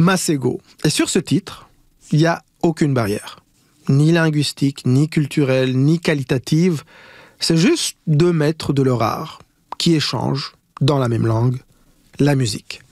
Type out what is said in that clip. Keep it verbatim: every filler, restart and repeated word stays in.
Masego. Et sur ce titre, il n'y a aucune barrière. Ni linguistique, ni culturelle, ni qualitative. C'est juste deux maîtres de leur art qui échangent, dans la même langue, la musique.